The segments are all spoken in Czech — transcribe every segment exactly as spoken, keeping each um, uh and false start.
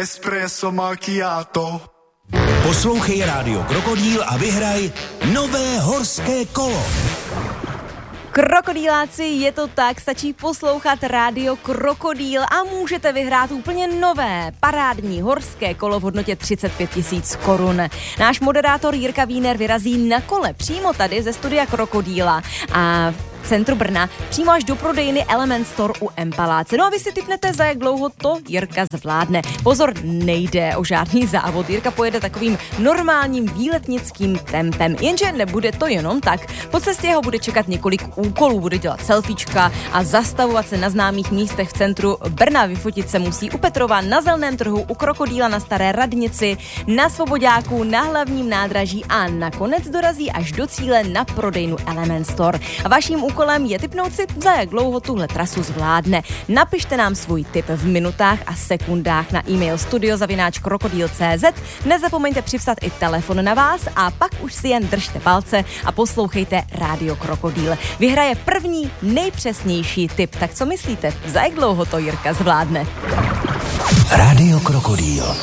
espresso macchiato. Poslouchej Rádio Krokodýl a vyhraj nové horské kolo. Krokodýláci, je to tak, stačí poslouchat Rádio Krokodýl a můžete vyhrát úplně nové parádní horské kolo v hodnotě třicet pět tisíc korun. Náš moderátor Jirka Wiener vyrazí na kole přímo tady ze studia Krokodýla a v centru Brna, přímo až do prodejny Element Store u Empaláce. No a vy si tipnete, za jak dlouho to Jirka zvládne. Pozor, nejde o žádný závod. Jirka pojede takovým normálním výletnickým tempem, jenže nebude to jenom tak. Po cestě ho bude čekat několik úkolů, bude dělat selfiečka a zastavovat se na známých místech v centru Brna. Vyfotit se musí u Petrova, na Zeleném trhu, u Krokodýla, na Staré radnici, na Svoboďáku, na hlavním nádraží a nakonec dorazí až do cíle na prodejnu Element Store. A vaším úkolem je tipnout si, za jak dlouho tuhle trasu zvládne. Napište nám svůj tip v minutách a sekundách na e-mail studio zavináč krokodýl tečka cé zet. Nezapomeňte připsat i telefon na vás a pak už si jen držte palce a poslouchejte Rádio Krokodýl. Vyhraje první nejpřesnější tip. Tak co myslíte, za jak dlouho to Jirka zvládne? Rádio Krokodýl.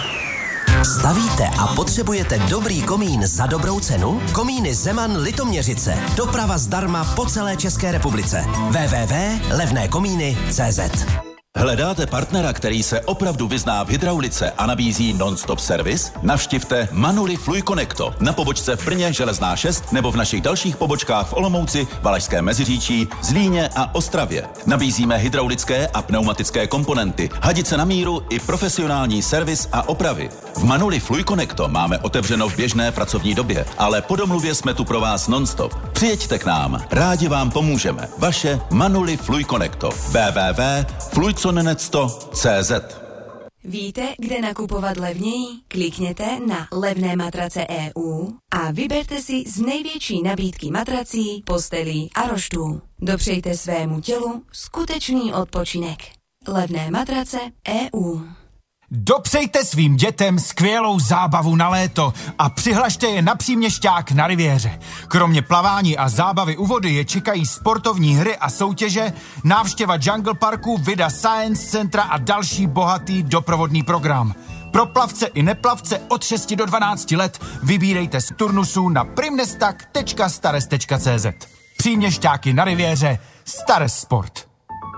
Stavíte a potřebujete dobrý komín za dobrou cenu? Komíny Zeman Litoměřice. Doprava zdarma po celé České republice. w w w tečka levné komíny tečka cé zet. Hledáte partnera, který se opravdu vyzná v hydraulice a nabízí non-stop servis? Navštivte Manuli Fluiconnecto na pobočce v Brně Železná šest nebo v našich dalších pobočkách v Olomouci, Valašském Meziříčí, Zlíně a Ostravě. Nabízíme hydraulické a pneumatické komponenty, hadice na míru i profesionální servis a opravy. V Manuli Fluiconnecto máme otevřeno v běžné pracovní době, ale po domluvě jsme tu pro vás non-stop. Přijeďte k nám, rádi vám pomůžeme. Vaše Manuli Fluiconnecto. w w w tečka fluiconenecto tečka cé zet. Víte, kde nakupovat levněji? Klikněte na levné matrace tečka é ú a vyberte si z největší nabídky matrací, postelí a roštů. Dopřejte svému tělu skutečný odpočinek. Levné matrace tečka é ú. Dopřejte svým dětem skvělou zábavu na léto a přihlašte je na Příměšťák na Riviéře. Kromě plavání a zábavy u vody je čekají sportovní hry a soutěže, návštěva Jungle Parku, Vida Science Centra a další bohatý doprovodný program. Pro plavce i neplavce od šesti do dvanácti let vybírejte z turnusů na primnestak tečka stares tečka cé zet. Příměšťáky na Riviéře, Stares Sport.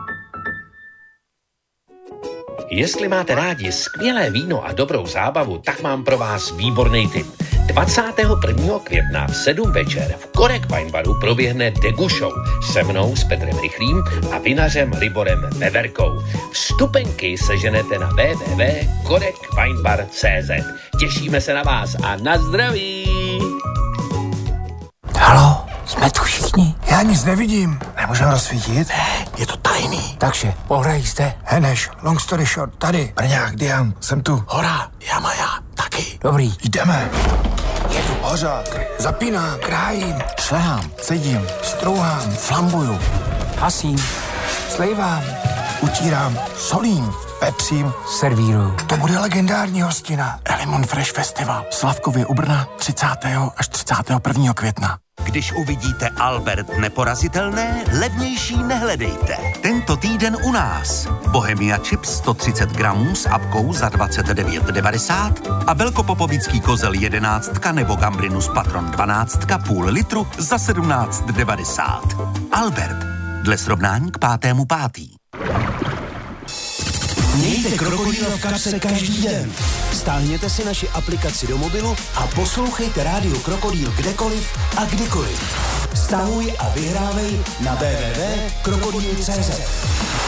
Jestli máte rádi skvělé víno a dobrou zábavu, tak mám pro vás výborný tip. dvacátého prvního května v sedm večer v Korek Wine Baru proběhne Degu Show se mnou, s Petrem Rychlým a vinařem Liborem Veverkou. Vstupenky seženete na w w w tečka korek wine bar tečka cé zet. Těšíme se na vás a na zdraví! Haló, jsme tu všichni. Já nic nevidím. Nemůžeme rozsvítit? Ne, je to tajný. Takže, pohrají jste. Heneš, long story short, tady. Brňák, Dian, jsem tu. Hora, Jama, já, taky. Dobrý. Jdeme. Jedu. Hořák, zapínám, krájím, šlehám, cedím, strouhám, flambuju, hasím, slejvám, utírám, solím, pepřím, servíruju. To bude legendární hostina. Elimon Fresh Festival. Slavkově u Brna třicátého až třicátého prvního května. Když uvidíte Albert neporazitelné, levnější nehledejte. Tento týden u nás. Bohemia Chips sto třicet gramů s apkou za dvacet devět devadesát a velkopopovický kozel jedenáctka nebo Gambrinus Patron dvanáctka půl litru za sedmnáct devadesát. Albert. Dle srovnání k pátému pátý. Mějte Krokodýla v kapse každý den. Stáhněte si naši aplikaci do mobilu a poslouchejte Rádio Krokodýl kdekoliv a kdykoliv. Stahuj a vyhrávej na w w w tečka krokodýl tečka cé zet.